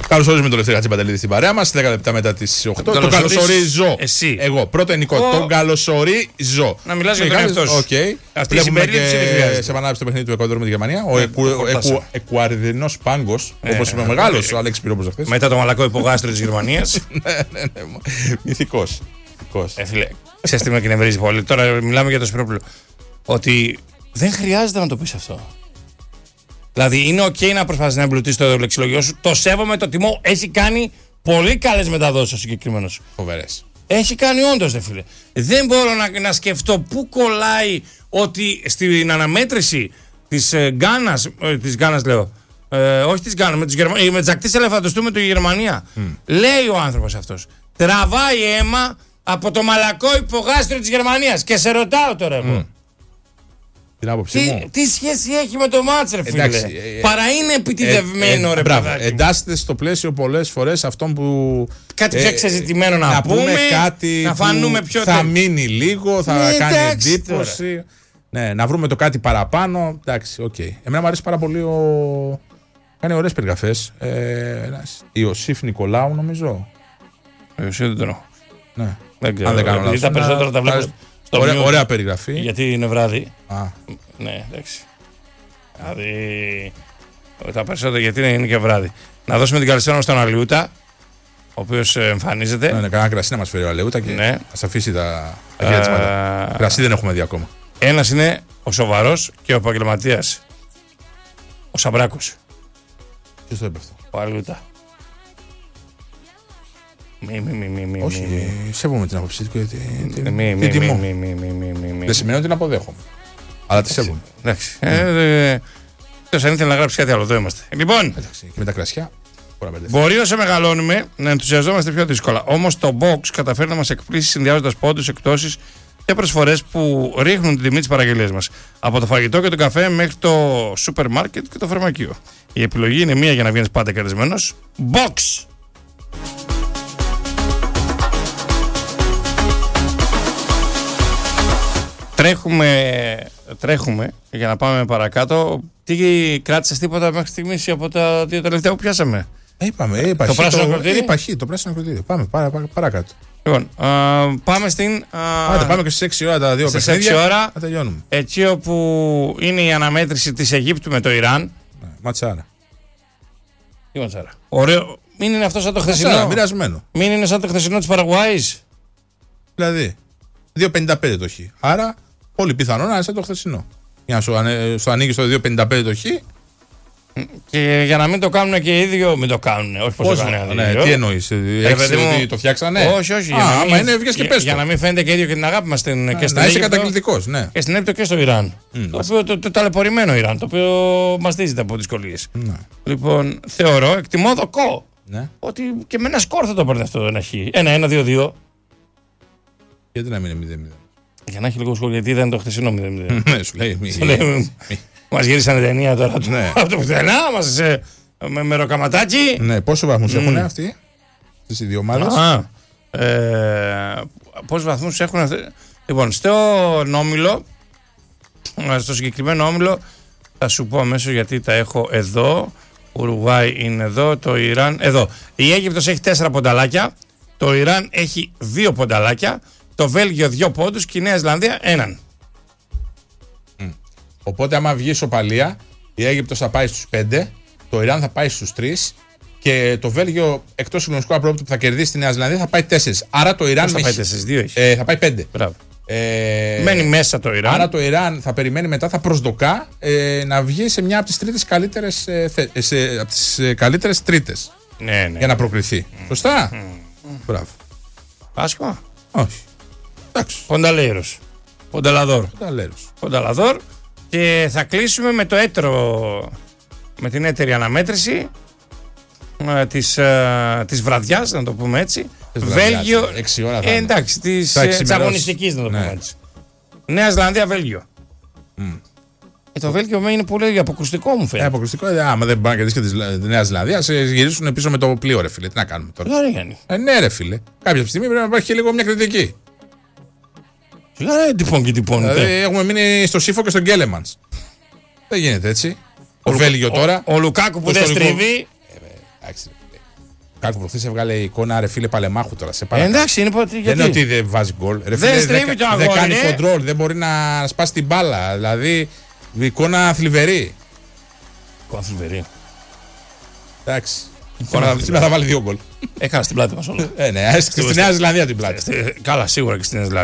Καλώς ορίζουμε τον Λευτέρη Χατζηπαντελίδη στην παρέα μας. 10 λεπτά μετά τις 8. Το καλωσορίζω. Εσύ. Εγώ. Πρώτο ενικό. Τον καλωσορίζω. Να μιλάς για τον εαυτό σου. Αυτή η συμπερίληψη δεν χρειάζεται. Σε επανάληψη το παιχνίδι του Εκουαδόρου με τη Γερμανία. Ο Εκουαρδινός Πάγκος. Όπως είπε ο μεγάλος ο Αλέξης Πυρόπουλος χθες. Μετά το μαλακό υπογάστρο της Γερμανίας. Μυθικός. Φίλε, ξέρεις τι με εκνευρίζει πολύ. Τώρα μιλάμε για το Σπυρόπουλο. Ότι δεν χρειάζεται να το πεις αυτό. Δηλαδή είναι ok να προσπαθείς να εμπλουτίσεις το λεξιλογιό σου. Το σέβομαι, το τιμώ. Έχει κάνει πολύ καλές μεταδόσεις ο συγκεκριμένος. Φοβερές. Έχει κάνει όντως, δε φίλε. Δεν μπορώ να σκεφτώ πού κολλάει ότι στην αναμέτρηση της Γκάνας. Της Γκάνας λέω. Όχι της Γκάνας, με τις ακτές ελεφαντοστού με τη Γερμανία. Λέει ο άνθρωπος αυτός. Τραβάει αίμα από το μαλακό υπογάστριο της Γερμανίας. Και σε ρωτάω τώρα εγώ. Την άποψή μου. Τι σχέση έχει με το μάτς, ρε φίλε. Παρά είναι επιτυδευμένο, ρε παιδάκι. Εντάσσεται στο πλαίσιο πολλές φορές αυτόν που. Κάτι πιο εξεζητημένο να πούμε. Κάτι να φανούμε πιο. Θα μείνει λίγο, θα κάνει εντύπωση. Ναι, να βρούμε το κάτι παραπάνω. Εντάξει, οκ. Εμένα μου αρέσει πάρα πολύ ο. Κάνει ωραίες περιγραφές. Ιωσήφ Νικολάου, νομίζω. Ιωσήφ δεν τον έχω. Ναι. Αν δεν κάνω λάθος. Τα περισσότερα τα βλέπω. Ωραία περιγραφή. Γιατί είναι βράδυ. Ναι, εντάξει. Δηλαδή. Τα περισσότερα γιατί είναι και βράδυ. Να δώσουμε την καλησπέρα μας στον Αλιούτα, ο οποίος εμφανίζεται. Ναι, κανένα κρασί να μας φέρει ο Αλιούτα και ναι. ας αφήσει τα αγία της πάντα. Κρασί δεν έχουμε δει ακόμα. Ένας είναι ο σοβαρός και ο επαγγελματίας. Ο Σαμπράκος. Ποιος το είπε αυτό? Ο Αλιούτα. Όχι, σέβομαι την άποψή του και την τιμώ. Δεν σημαίνει ότι την αποδέχομαι. Αλλά τη σέβομαι. Εντάξει. Ποιος αν ήθελε να γράψει κάτι άλλο, εδώ είμαστε. Λοιπόν, και με τα κρασιά. Μπορεί όσο μεγαλώνουμε να ενθουσιαζόμαστε πιο δύσκολα. Όμως το Box καταφέρει να μας εκπλήσει συνδυάζοντας πόντους, εκπτώσεις και προσφορές που ρίχνουν την τιμή της παραγγελίας μας. Από το φαγητό και τον καφέ μέχρι το σούπερ μάρκετ και το φαρμακείο. Η επιλογή είναι μία για να βγαίνεις πάντα κερδισμένος. Box! Τρέχουμε για να πάμε παρακάτω. Τι κράτησες τίποτα μέχρι στιγμής από τα δύο τελευταία που πιάσαμε? Είπαμε, το πράσινο κροτήρι. Το πράσινο κροτήρι. Πάμε παρακάτω. Λοιπόν, πάμε στην. Πάμε και στις 6 ώρα τα δύο παιχνίδια. Στις 6 ώρα. Θα τελειώνουμε. Έτσι όπου είναι η αναμέτρηση της Αιγύπτου με το Ιράν. Ματσάρα. Τι ματσάρα? Ωραίο. Μην είναι αυτό σαν το χθεσινό. Μοιρασμένο. Μην είναι σαν το χθεσινό της Παραγουάης. Δηλαδή 2.55 το χ. Άρα πολύ πιθανό να είναι σαν το χθεσινό. Για να σου ανοίγει το 2.55 το χ. Και για να μην το κάνουν και οι ίδιοι, μην το κάνουν. Όχι πως το κάνουν. Ναι, τι εννοείς, ότι το φτιάξανε? Όχι. Άμα είναι, βγες και πες το. Για να μην φαίνεται και ίδιο και την αγάπη μας στην Αίγυπτο. Να είσαι κατακλητικός, ναι. Και στην Αίγυπτο και στο Ιράν. Το ταλαιπωρημένο Ιράν, το οποίο μαστίζεται από δυσκολίες. Λοιπόν, θεωρώ, εκτιμώ δοκό, ότι και με ένα σκορ θα το παίρνει αυτό ένα χ. 1-1-2-2. Γιατί να μην είναι 0-0? Για να έχει λίγο σχόλιο, γιατί δεν το χθεσινό 0-0. Ναι, σου λέει. Μας γύρισανε ταινία τώρα από το πουθενά, μας με ροκαματάκι. Ναι, πόσο βαθμούς έχουν αυτοί στις δύο ομάδες? Πόσους βαθμούς έχουν αυτοί? Λοιπόν, στον όμιλο, στο συγκεκριμένο όμιλο, θα σου πω αμέσως γιατί τα έχω εδώ. Ουρουγουάη είναι εδώ, το Ιράν εδώ. Η Αίγυπτος έχει 4 πονταλάκια, το Ιράν έχει 2 πονταλάκια, το Βέλγιο 2 πόντους και η Νέα Ζηλανδία 1. Οπότε άμα βγει ισοπαλία, η Αίγυπτος θα πάει στους 5, το Ιράν θα πάει στους 3 και το Βέλγιο εκτός συγκλονιστικού απρόπτου που θα κερδίσει τη Νέα Ζηλανδία θα πάει 4. Άρα το Ιράν θα πάει 4, 2 έχει. Θα πάει 5. Μπράβο. Μένει μέσα το Ιράν. Άρα το Ιράν θα περιμένει μετά, θα προσδοκά να βγει σε μια από τις τρίτες καλύτερες τρίτες. Ναι. Για να προκριθεί. Σωστά. Μπράβο. Άσχημα. Όχι. Εντάξει. Πονταλαδόρ. Και θα κλείσουμε με το με την έτερη αναμέτρηση της βραδιάς, να το πούμε έτσι. Βέλγιο. 6 ώρα θα εντάξει, της αγωνιστικής, να το πούμε έτσι. Νέα Ζηλανδία, Βέλγιο. Το Βέλγιο είναι πολύ αποκρουστικό, μου φαίνεται. Αποκρουστικό, άμα δεν πάνε και τη Νέα Ζηλανδία, σε γυρίσουν πίσω με το πλοίο, ρε φίλε. Τι να κάνουμε τώρα? Ναι, ρε φίλε. Κάποια στιγμή πρέπει να υπάρχει λίγο μια κριτική. Τυπών. Έχουμε μείνει στο Σύφο και στον Γκέλεμανς. Δεν γίνεται έτσι. Ο Βέλγιο τώρα. Ο Λουκάκου που δεν στρίβει. Κάκου προχθές έβγαλε εικόνα, ρε φίλε, Παλεμάχου τώρα. Σε εντάξει, είναι γιατί. Δεν είναι ότι δεν βάζει γκολ. Δεν στρίβει το αγόρι. Δεν κάνει κοντρόλ, δεν μπορεί να σπάσει την μπάλα. Δηλαδή, εικόνα θλιβερή. Εικόνα θλιβερή. Εντάξει. Σήμερα θα βάλει 2 γκολ. Έκανα στην πλάτη μας όλα. Ναι, στη Νέα Ζηλανδία την πλάτη. Καλά, σίγουρα και στη Νέα Ζηλανδία.